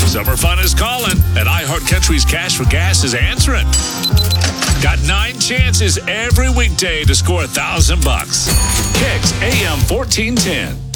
Summer fun is calling, and iHeartCountry's Cash for Gas is answering. Got 9 chances every weekday to score $1,000. Kicks AM 1410.